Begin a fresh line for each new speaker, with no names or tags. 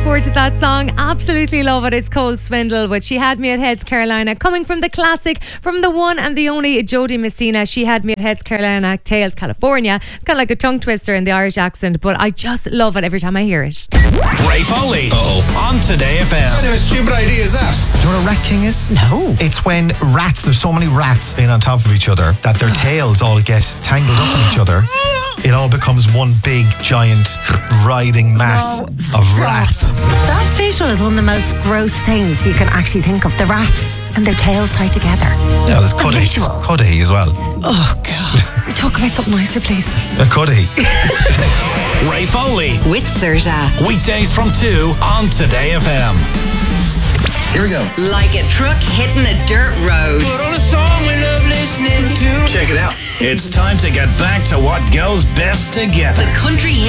forward to that song. Absolutely love it. It's Cole Swindle with She Had Me at Heads Carolina, coming from the classic, from the one and the only Jodie Messina. She Had Me at Heads Carolina, Tales California. It's kind of like a tongue twister in the Irish accent, but I just love it every time I hear it.
Ray Foley on Today FM.
What kind of a stupid idea is that?
Do you know what a rat king is?
No.
It's when rats, there's so many rats laying on top of each other that their tails all get tangled up in each other. It all becomes one big, giant, writhing mass of rats.
That visual is one of the most gross things you can actually think of. The rats and their tails tied together.
Yeah, there's Cudahy.
visual.
Cudahy as well.
Oh, God. Talk about something nicer, please.
A Cudahy.
Ray Foley.
With Serta.
Weekdays from 2 on Today FM.
Here we go.
Like a truck hitting a dirt road.
Check it out.
It's time to get back to what goes best together.
The country hit